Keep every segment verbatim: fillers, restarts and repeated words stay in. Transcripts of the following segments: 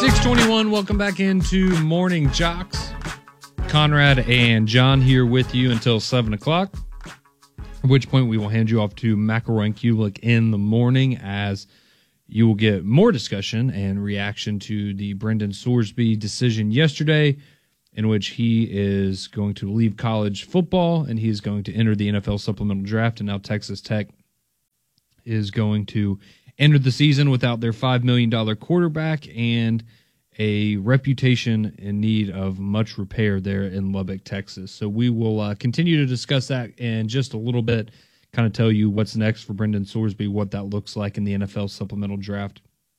six twenty-one, welcome back into Morning Jocks. Conrad and John here with you until seven o'clock, at which point we will hand you off to McElroy and Kulik in the morning as you will get more discussion and reaction to the Brendan Sorsby decision yesterday, in which he is going to leave college football and he is going to enter the N F L supplemental draft, and now Texas Tech is going to enter the season without their five million dollars quarterback and a reputation in need of much repair there in Lubbock, Texas. So we will uh, continue to discuss that in just a little bit, kind of tell you what's next for Brendan Sorsby, what that looks like in the N F L supplemental draft,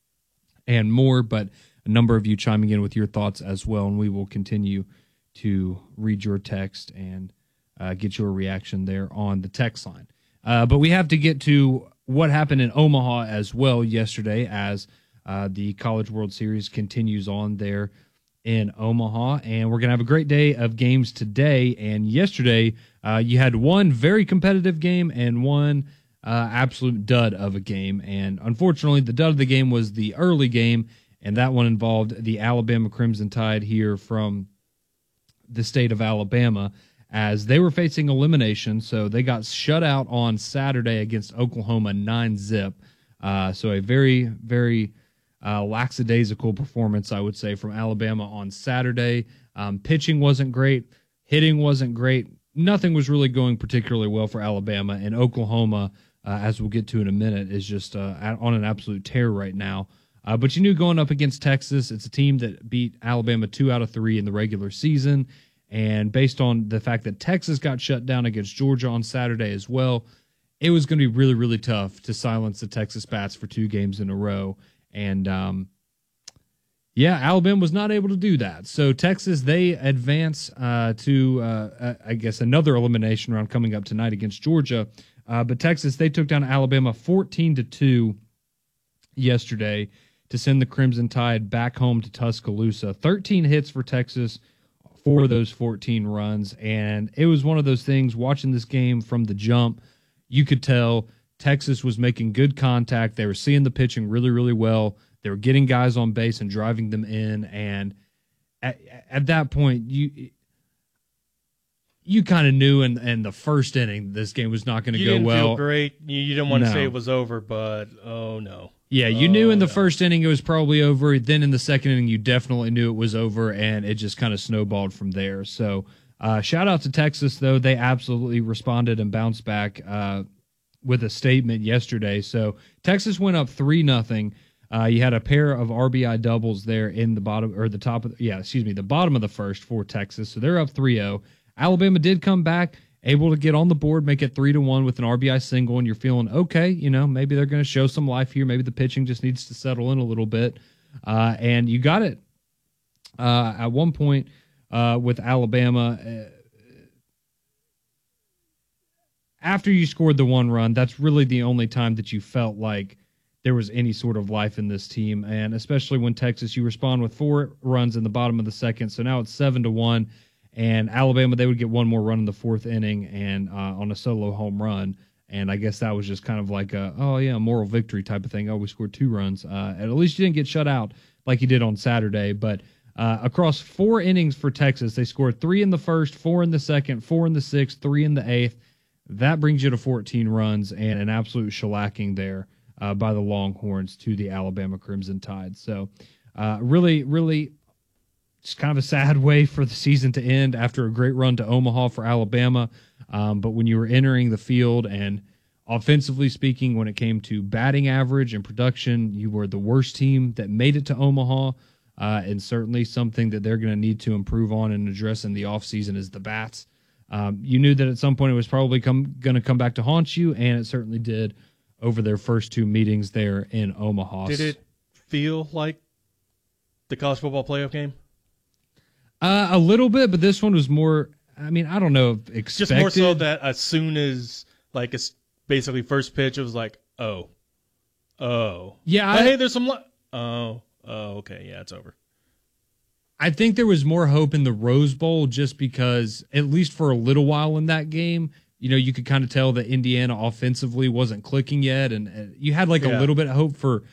and more. But a number of you chiming in with your thoughts as well, and we will continue to read your text and uh, get your reaction there on the text line. Uh, but we have to get to what happened in Omaha as well yesterday as uh, the College World Series continues on there in Omaha. And we're going to have a great day of games today. And yesterday, uh, you had one very competitive game and one uh, absolute dud of a game. And unfortunately, the dud of the game was the early game, and that one involved the Alabama Crimson Tide here from the state of Alabama, as they were facing elimination. So they got shut out on Saturday against Oklahoma nine zip. Uh, so a very, very uh, lackadaisical performance, I would say, from Alabama on Saturday. Um, pitching wasn't great. Hitting wasn't great. Nothing was really going particularly well for Alabama. And Oklahoma, uh, as we'll get to in a minute, is just uh, on an absolute tear right now. Uh, but you knew going up against Texas, it's a team that beat Alabama two out of three in the regular season. And based on the fact that Texas got shut down against Georgia on Saturday as well, it was going to be really, really tough to silence the Texas Bats for two games in a row. And, um, yeah, Alabama was not able to do that. So Texas, they advance uh, to, uh, I guess, another elimination round coming up tonight against Georgia. Uh, but Texas, they took down Alabama fourteen to two yesterday to send the Crimson Tide back home to Tuscaloosa. thirteen hits for Texas for those fourteen runs, and it was one of those things, watching this game from the jump, you could tell Texas was making good contact. They were seeing the pitching really, really well. They were getting guys on base and driving them in, and at, at that point, you you kind of knew in, in the first inning this game was not going to go didn't well. Feel great. You, you didn't want No. to say it was over, but oh no. Yeah, you oh, knew in the no. first inning it was probably over. Then in the second inning, you definitely knew it was over, and it just kind of snowballed from there. So uh, shout out to Texas, though. They absolutely responded and bounced back uh, with a statement yesterday. So Texas went up three nothing. Uh, you had a pair of R B I doubles there in the bottom, or the top of, yeah, excuse me, the bottom of the first for Texas. So they're up three oh. Alabama did come back, able to get on the board, make it three to one with an R B I single, and you're feeling okay. You know, maybe they're going to show some life here. Maybe the pitching just needs to settle in a little bit, uh, and you got it. Uh, at one point uh, with Alabama, uh, after you scored the one run, that's really the only time that you felt like there was any sort of life in this team, and especially when Texas, you respond with four runs in the bottom of the second, so now it's seven to one. And Alabama, they would get one more run in the fourth inning and uh, on a solo home run. And I guess that was just kind of like a, oh, yeah, moral victory type of thing. Oh, we scored two runs. Uh, at least you didn't get shut out like you did on Saturday. But uh, across four innings for Texas, they scored three in the first, four in the second, four in the sixth, three in the eighth. That brings you to fourteen runs and an absolute shellacking there uh, by the Longhorns to the Alabama Crimson Tide. So uh, really, really... It's kind of a sad way for the season to end after a great run to Omaha for Alabama. Um, but when you were entering the field and offensively speaking, when it came to batting average and production, you were the worst team that made it to Omaha. Uh, and certainly something that they're going to need to improve on and address in the offseason is the bats. Um, you knew that at some point it was probably come, going to come back to haunt you, and it certainly did over their first two meetings there in Omaha. Did it feel like the college football playoff game? Uh, a little bit, but this one was more, I mean, I don't know if expected. Just more so that as soon as, like, it's basically first pitch, it was like, oh, oh. Yeah. But I, hey, there's some, li- oh, oh, okay, yeah, it's over. I think there was more hope in the Rose Bowl just because, at least for a little while in that game, you know, you could kind of tell that Indiana offensively wasn't clicking yet, and uh, you had, like, Yeah. a little bit of hope for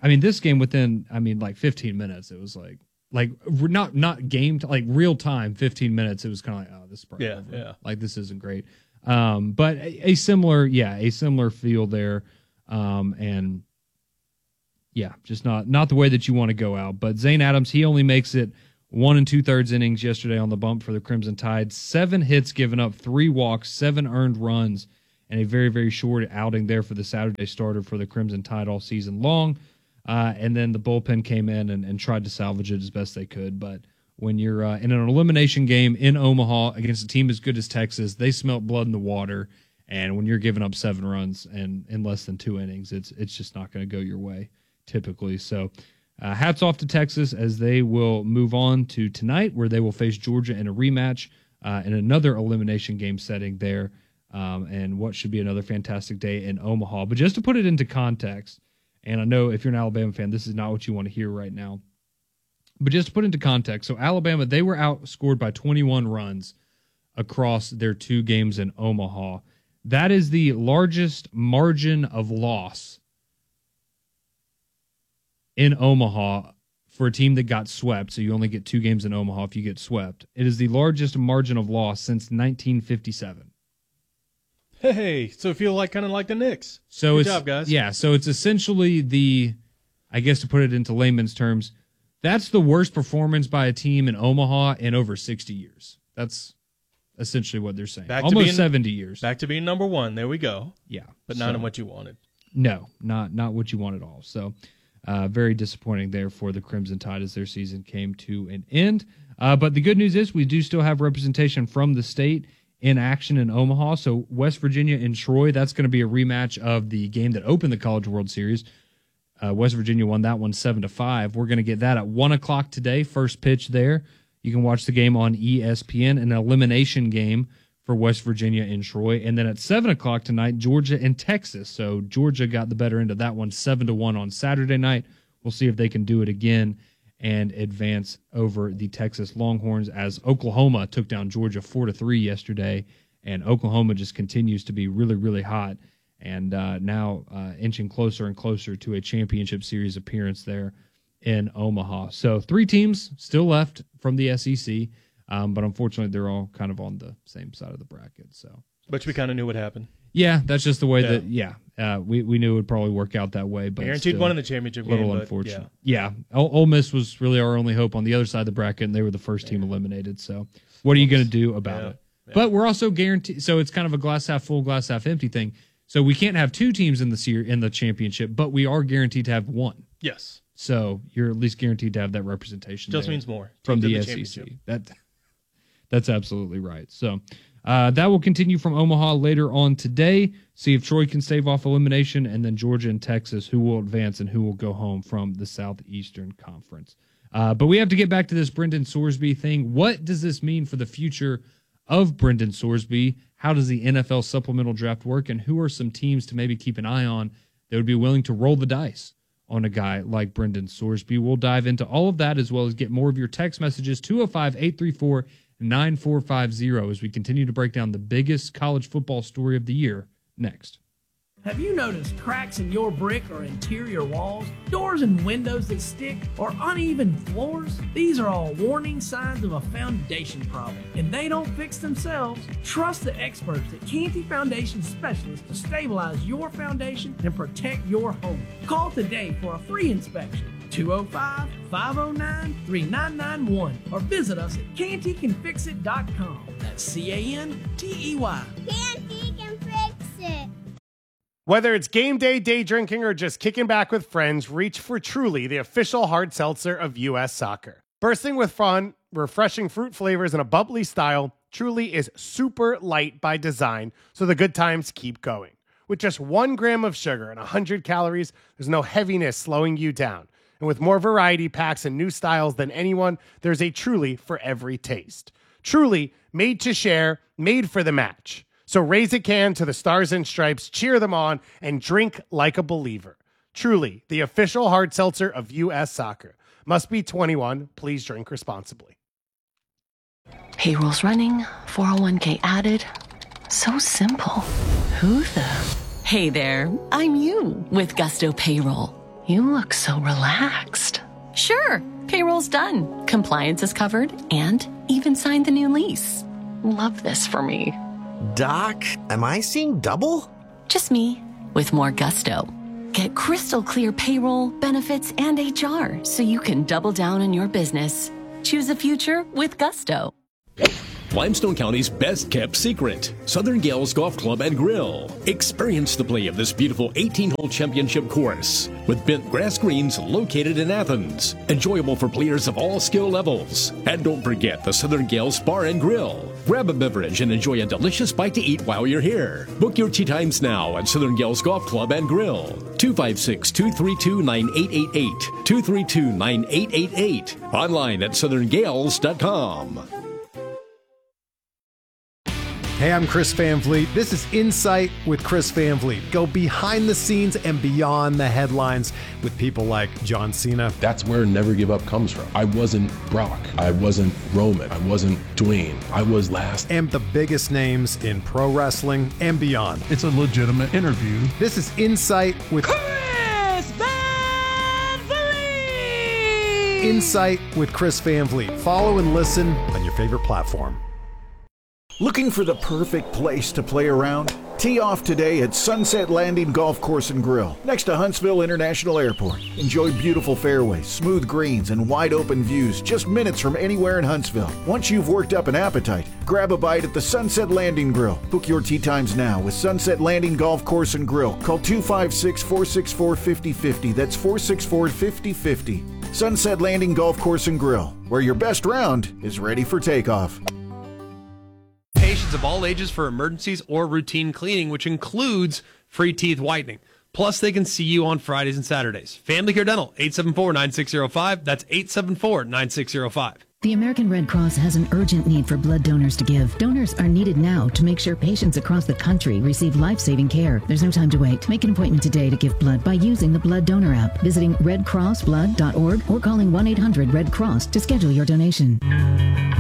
I mean, this game within, I mean, like fifteen minutes, it was like, like not not game t- like real time fifteen minutes. It was kind of like, oh, this is probably Yeah, over. yeah. Like this isn't great. Um, but a, a similar, yeah, a similar feel there, um, and yeah, just not not the way that you want to go out. But Zane Adams, he only makes it one and two thirds innings yesterday on the bump for the Crimson Tide. Seven hits given up, three walks, seven earned runs, and a very very short outing there for the Saturday starter for the Crimson Tide all season long. Uh, and then the bullpen came in and, and tried to salvage it as best they could. But when you're uh, in an elimination game in Omaha against a team as good as Texas, they smelt blood in the water. And when you're giving up seven runs and in less than two innings, it's it's just not going to go your way typically. So uh, hats off to Texas as they will move on to tonight, where they will face Georgia in a rematch uh, in another elimination game setting there. Um, and what should be another fantastic day in Omaha. But just to put it into context, and I know if you're an Alabama fan, this is not what you want to hear right now. But just to put into context, so Alabama, they were outscored by twenty-one runs across their two games in Omaha. That is the largest margin of loss in Omaha for a team that got swept. So you only get two games in Omaha if you get swept. It is the largest margin of loss since nineteen fifty-seven. Hey, so you feel like kind of like the Knicks. So Good it's, job, guys. Yeah, so it's essentially the, I guess to put it into layman's terms, that's the worst performance by a team in Omaha in over sixty years. That's essentially what they're saying. Back to Almost being- seventy years. Back to being number one. There we go. Yeah. But so- not in what you wanted. No, not not what you want at all. So uh, very disappointing there for the Crimson Tide as their season came to an end. Uh, but the good news is we do still have representation from the state in action in Omaha. So West Virginia and Troy, that's going to be a rematch of the game that opened the College World Series. Uh, West Virginia won that one seven to five. We're going to get that at one o'clock today, first pitch there. You can watch the game on E S P N, an elimination game for West Virginia and Troy. And then at seven o'clock tonight, Georgia and Texas. So Georgia got the better end of that one, seven to one on Saturday night. We'll see if they can do it again and advance over the Texas Longhorns as Oklahoma took down Georgia four to three yesterday. And Oklahoma just continues to be really, really hot. And uh, now uh, inching closer and closer to a championship series appearance there in Omaha. So three teams still left from the S E C, um, but unfortunately they're all kind of on the same side of the bracket. So, But we kind of knew what happened. yeah, that's just the way Yeah. that, yeah, uh, we, we knew it would probably work out that way. But Guaranteed still one in the championship a little game. but unfortunate. Yeah. Yeah, Ole, Ole Miss was really our only hope on the other side of the bracket, and they were the first team eliminated. So what are you going to do about Yeah. it? But we're also guaranteed, so it's kind of a glass half full, glass half empty thing. So we can't have two teams in the series, in the championship, but we are guaranteed to have one. Yes. So you're at least guaranteed to have that representation. Just there means more. from Teams the in S E C. championship. That that's absolutely right. So uh, that will continue from Omaha later on today. See if Troy can stave off elimination, and then Georgia and Texas, who will advance and who will go home from the Southeastern Conference. Uh, but we have to get back to this Brendan Sorsby thing. What does this mean for the future of Brendan Sorsby? How does the N F L supplemental draft work, and who are some teams to maybe keep an eye on that would be willing to roll the dice on a guy like Brendan Sorsby? We'll dive into all of that as well as get more of your text messages, two oh five, eight three four, nine four five zero, as we continue to break down the biggest college football story of the year next. Have you noticed cracks in your brick or interior walls, doors and windows that stick, or uneven floors? These are all warning signs of a foundation problem, and they don't fix themselves. Trust the experts at Canty Foundation Specialists to stabilize your foundation and protect your home. Call today for a free inspection. two oh five, five oh nine, three nine nine one or visit us at canty can fix it dot com. That's C A N T E Y. Canty can fix it. Whether it's game day, day drinking, or just kicking back with friends, reach for Truly, the official hard seltzer of U S Soccer. Bursting with fun, refreshing fruit flavors, and a bubbly style, Truly is super light by design, so the good times keep going. With just one gram of sugar and one hundred calories, there's no heaviness slowing you down. And with more variety packs and new styles than anyone, there's a Truly for every taste. Truly, made to share, made for the match. So raise a can to the Stars and Stripes, cheer them on, and drink like a believer. Truly, the official hard seltzer of U S Soccer. Must be twenty-one. Please drink responsibly. Payroll's running, four oh one k added. So simple. Who the? Hey there, I'm you with Gusto Payroll. You look so relaxed. Sure, payroll's done. Compliance is covered and even signed the new lease. Love this for me. Doc, am I seeing double? Just me, with more gusto. Get crystal clear payroll, benefits, and H R so you can double down on your business. Choose a future with gusto. Limestone County's best-kept secret, Southern Gales Golf Club and Grill. Experience the play of this beautiful eighteen-hole championship course with bent grass greens located in Athens. Enjoyable for players of all skill levels. And don't forget the Southern Gales Bar and Grill. Grab a beverage and enjoy a delicious bite to eat while you're here. Book your tee times now at Southern Gales Golf Club and Grill. two five six, two three two, nine eight eight eight. two three two, nine eight eight eight. Online at southern gales dot com. Hey, I'm Chris Van Vliet. This is Insight with Chris Van Vliet. Go behind the scenes and beyond the headlines with people like John Cena. That's where Never Give Up comes from. I wasn't Brock. I wasn't Roman. I wasn't Dwayne. I was last. And the biggest names in pro wrestling and beyond. It's a legitimate interview. This is Insight with Chris Van Vliet. Insight with Chris Van Vliet. Follow and listen on your favorite platform. Looking for the perfect place to play around? Tee off today at Sunset Landing Golf Course and Grill, next to Huntsville International Airport. Enjoy beautiful fairways, smooth greens, and wide open views just minutes from anywhere in Huntsville. Once you've worked up an appetite, grab a bite at the Sunset Landing Grill. Book your tee times now with Sunset Landing Golf Course and Grill. Call two five six, four six four, five oh five oh. That's four six four, five oh five oh. Sunset Landing Golf Course and Grill, where your best round is ready for takeoff. Patients of all ages for emergencies or routine cleaning, which includes free teeth whitening. Plus, they can see you on Fridays and Saturdays. Family Care Dental, eight seven four, nine six zero five. That's eight seven four, nine six zero five. The American Red Cross has an urgent need for blood donors to give. Donors are needed now to make sure patients across the country receive life-saving care. There's no time to wait. Make an appointment today to give blood by using the Blood Donor app, visiting red cross blood dot org or calling one eight hundred red cross to schedule your donation.